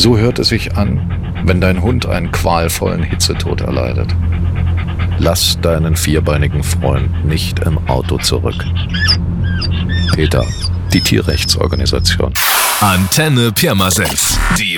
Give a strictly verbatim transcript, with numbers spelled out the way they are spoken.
So hört es sich an, wenn dein Hund einen qualvollen Hitzetod erleidet. Lass deinen vierbeinigen Freund nicht im Auto zurück. PETA, die Tierrechtsorganisation. Antenne Pirmasens, die